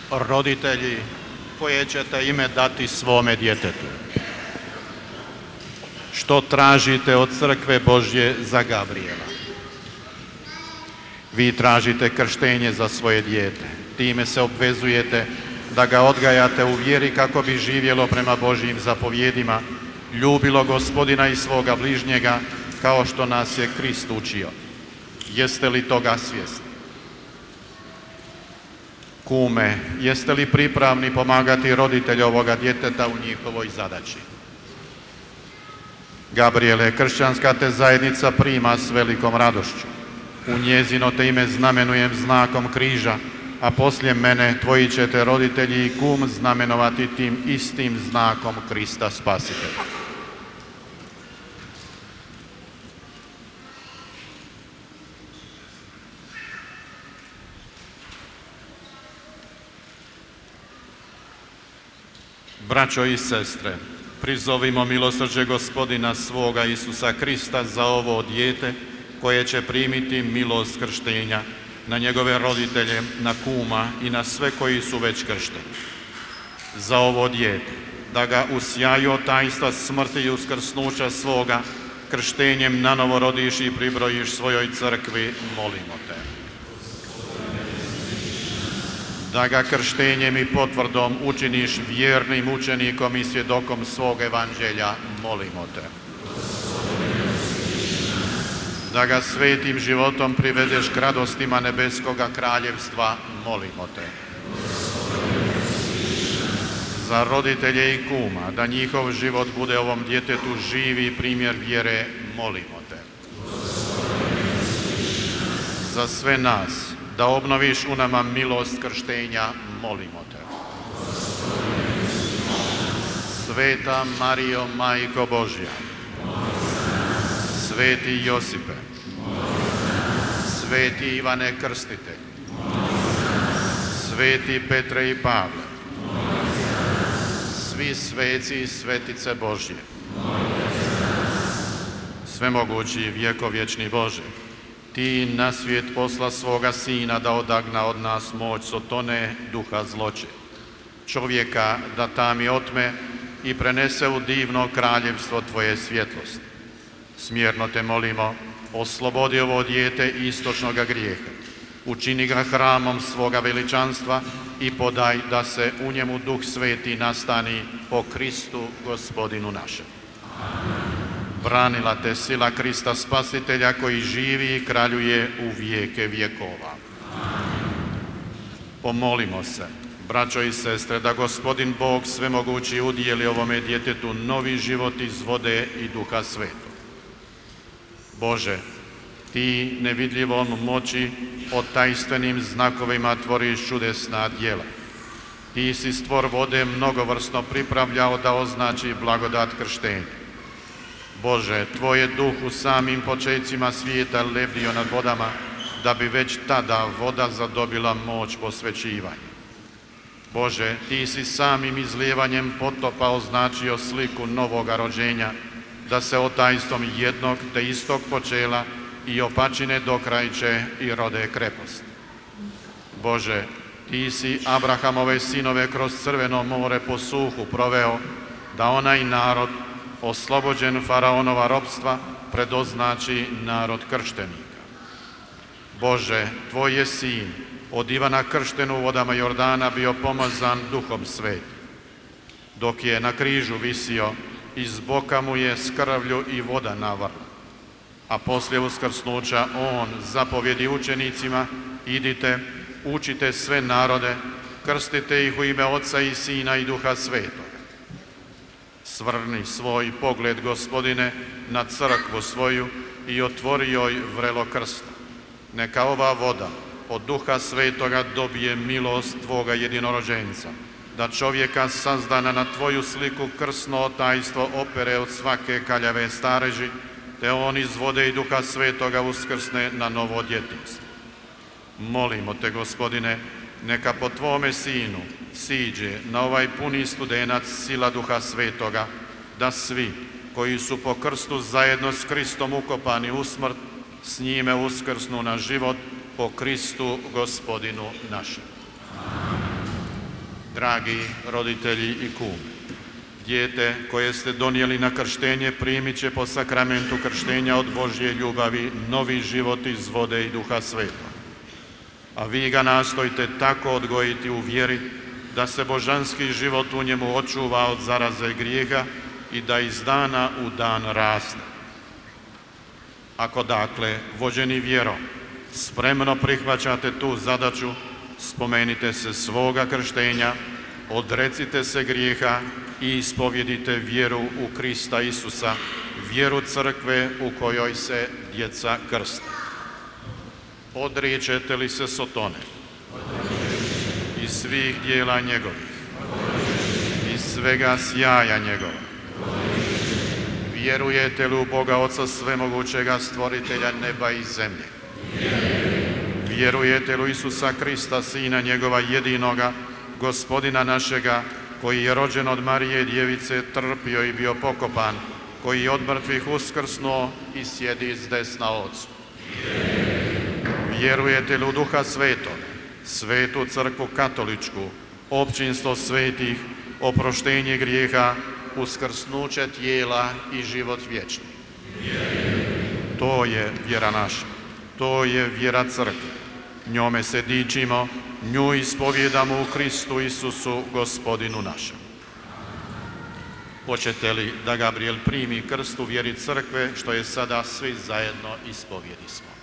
Roditelji, koje ćete ime dati svome djetetu? Što tražite od crkve Božje za Gabrijela? Vi tražite krštenje za svoje dijete. Time se obvezujete da ga odgajate u vjeri kako bi živjelo prema Božjim zapovjedima, ljubilo Gospodina i svoga bližnjega kao što nas je Krist učio. Jeste li toga svjesni? Kume, jeste li pripravni pomagati roditelju ovoga djeteta u njihovoj zadaći? Gabrijele, kršćanska te zajednica prima s velikom radošću. U njezino te ime znamenujem znakom križa, a poslije mene tvoji ćete roditelji i kum znamenovati tim istim znakom Krista Spasitelja. Braćo i sestre, prizovimo milosrđe Gospodina svoga Isusa Krista za ovo dijete koje će primiti milost krštenja, na njegove roditelje, na kuma i na sve koji su već kršteni. Za ovo dijete, da ga u sjaju tajstva smrti i uskrsnuća svoga krštenjem nanovo rodiš i pribrojiš svojoj crkvi, molimo te. Da ga krštenjem i potvrdom učiniš vjernim učenikom i svjedokom svog evanđelja, molimo te. Da ga svetim životom privedeš k radostima nebeskoga kraljevstva, molimo te. Za roditelje i kuma, da njihov život bude ovom djetetu živi primjer vjere, molimo te. Za sve nas, da obnoviš u nama milost krštenja, molimo te. Sveta Marijo, Majko Božja, Sveti Josipe, Sveti Ivane Krstitelj, Sveti Petre i Pavle, svi sveci i svetice Božje, svemogući vjekovječni Bože, Ti na svijet posla svoga Sina da odagna od nas moć sotone duha zloće, čovjeka da tami otme i prenese u divno kraljevstvo Tvoje svjetlosti. Smjerno te molimo, oslobodi ovo dijete istočnoga grijeha, učini ga hramom svoga veličanstva i podaj da se u njemu Duh Sveti nastani po Kristu Gospodinu našem. Branila te sila Krista Spasitelja koji živi i kraljuje u vijeke vjekova. Pomolimo se, braćo i sestre, da Gospodin Bog svemogući udijeli ovome djetetu novi život iz vode i Duha Svetog. Bože, Ti nevidljivom moći o tajstvenim znakovima tvoriš čudesna djela. Ti si stvor vode mnogovrsno pripravljao da označi blagodat krštenja. Bože, Tvoj je duh u samim počecima svijeta lebdio nad vodama, da bi već tada voda zadobila moć posvećivanja. Bože, Ti si samim izlijevanjem potopa označio sliku novoga rođenja, da se otajstvom jednog te istog počela i opačine dokrajče i rode krepost. Bože, Ti si Abrahamove sinove kroz Crveno more po suhu proveo, da onaj narod, oslobođen faraonova ropstva, predoznači narod krštenika. Bože, Tvoj je sin, od Ivana kršten u vodama Jordana bio pomazan Duhom Svetim. Dok je na križu visio, iz boka mu je s krvlju i voda navrla. A poslije uskrsnuća on zapovjedi učenicima, idite, učite sve narode, krstite ih u ime Oca i Sina i Duha Svetog. Svrni svoj pogled, Gospodine, na crkvu svoju i otvori joj vrelo krsta. Neka ova voda od Duha Svetoga dobije milost Tvoga jedinorođenca, da čovjeka sazdana na Tvoju sliku krsno tajstvo opere od svake kaljave stareži, te on iz vode i Duha Svetoga uskrsne na novo djetinjstvo. Molimo te, Gospodine, neka po Tvome Sinu siđe na ovaj puni studenac sila Duha Svetoga, da svi koji su po krstu zajedno s Kristom ukopani u smrt, s njime uskrsnu na život po Kristu Gospodinu našem. Dragi roditelji i kumi, dijete koje ste donijeli na krštenje primit će po sakramentu krštenja od Božje ljubavi novi život iz vode i Duha Svetog. A vi ga nastojte tako odgojiti u vjeri da se božanski život u njemu očuva od zaraze grijeha i da iz dana u dan raste. Ako dakle, vođeni vjerom, spremno prihvaćate tu zadaću, spomenite se svoga krštenja, odrecite se grijeha i ispovjedite vjeru u Krista Isusa, vjeru crkve u kojoj se djeca krste. Odričete li se Sotone i svih dijela njegovih i svega sjaja njegova? Vjerujete li u Boga Oca Svemogućega, stvoritelja neba i zemlje? Vjerujete li u Isusa Krista, Sina njegova jedinoga, Gospodina našega, koji je rođen od Marije Djevice, trpio i bio pokopan, koji je od mrtvih uskrsnuo i sjedi s desna Otcu? Vjerujete li u Duha Svetog, Svetu crkvu katoličku, općinstvo svetih, oproštenje grijeha, uskrsnuće tijela i život vječni? To je vjera naša, to je vjera crkve. Njome se dičimo, nju ispovjedamo u Kristu Isusu, Gospodinu našem. Hoćete li da Gabriel primi krst u vjeri crkve, što je sada svi zajedno ispovjedismo?